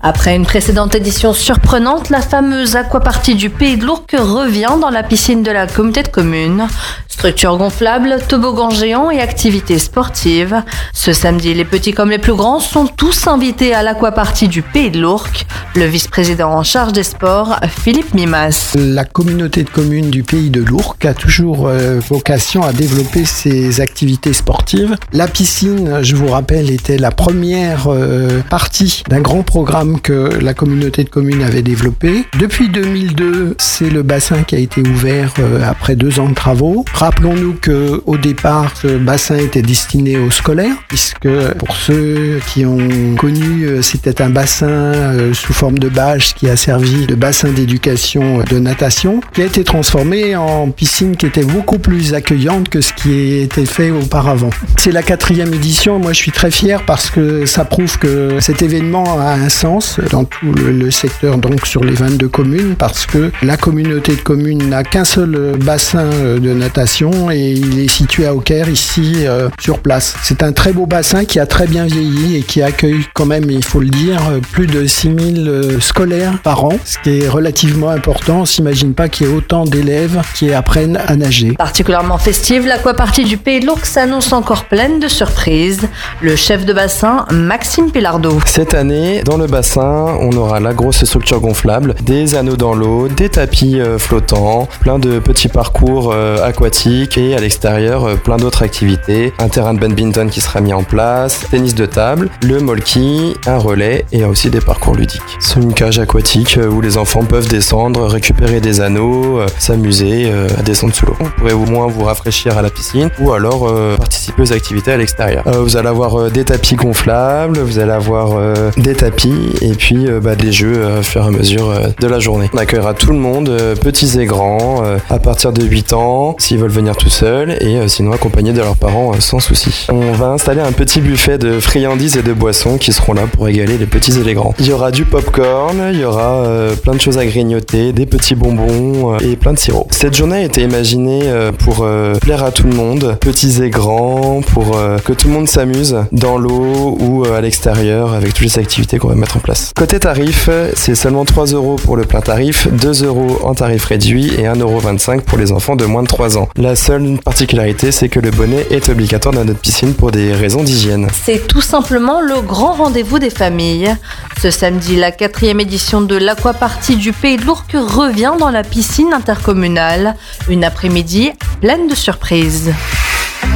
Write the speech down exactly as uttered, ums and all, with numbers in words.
Après une précédente édition surprenante, la fameuse aquaparty du Pays de l'Ourcq revient dans la piscine de la communauté de communes. Structure gonflable, toboggan géant et activités sportives. Ce samedi, les petits comme les plus grands sont tous invités à l'aquaparty du Pays de l'Ourcq. Le vice-président en charge des sports, Philippe Mimas. La communauté de communes du Pays de l'Ourcq a toujours euh, vocation à développer ses activités sportives. La piscine, je vous rappelle, était la première euh, partie d'un grand programme que la communauté de communes avait développé. Depuis deux mille deux, c'est le bassin qui a été ouvert euh, après deux ans de travaux. Rappelons-nous qu'au départ, ce bassin était destiné aux scolaires, puisque pour ceux qui ont connu, c'était un bassin euh, sous forme de bâche qui a servi de bassin d'éducation de natation, qui a été transformé en piscine qui était beaucoup plus accueillante que ce qui était fait auparavant. C'est la quatrième édition, moi je suis très fier parce que ça prouve que cet événement a un sens dans tout le, le secteur, donc sur les vingt-deux communes, parce que la communauté de communes n'a qu'un seul bassin de natation et il est situé à Aucaire, ici, euh, sur place. C'est un très beau bassin qui a très bien vieilli et qui accueille quand même, il faut le dire, plus de six mille euh, scolaires par an, ce qui est relativement important. On s'imagine pas qu'il y ait autant d'élèves qui apprennent à nager. Particulièrement festive, l'aquaparty du Pays de l'Ourcq s'annonce encore pleine de surprises. Le chef de bassin, Maxime Pilardeau. Cette année, dans le bassin, on aura la grosse structure gonflable, des anneaux dans l'eau, des tapis euh, flottants, plein de petits parcours euh, aquatiques et à l'extérieur euh, plein d'autres activités, un terrain de badminton qui sera mis en place, tennis de table, le molki, un relais et aussi des parcours ludiques. C'est une cage aquatique euh, où les enfants peuvent descendre, récupérer des anneaux, euh, s'amuser euh, à descendre sous l'eau. Vous pourrez au moins vous rafraîchir à la piscine ou alors euh, participer aux activités à l'extérieur. Euh, vous allez avoir euh, des tapis gonflables, vous allez avoir euh, des tapis et puis euh, bah, des jeux euh, au fur et à mesure euh, de la journée. On accueillera tout le monde, euh, petits et grands, euh, à partir de huit ans, s'ils veulent venir tout seuls et euh, sinon accompagnés de leurs parents euh, sans souci. On va installer un petit buffet de friandises et de boissons qui seront là pour égaler les petits et les grands. Il y aura du popcorn, il y aura euh, plein de choses à grignoter, des petits bonbons euh, et plein de sirop. Cette journée a été imaginée euh, pour euh, plaire à tout le monde, petits et grands, pour euh, que tout le monde s'amuse dans l'eau ou euh, à l'extérieur avec toutes les activités qu'on va mettre en place. Côté tarif, c'est seulement trois euros pour le plein tarif, deux euros en tarif réduit et un euro vingt-cinq pour les enfants de moins de trois ans. La seule particularité, c'est que le bonnet est obligatoire dans notre piscine pour des raisons d'hygiène. C'est tout simplement le grand rendez-vous des familles. Ce samedi, la quatrième édition de l'aquaparty du Pays de l'Ourcq revient dans la piscine intercommunale. Une après-midi pleine de surprises.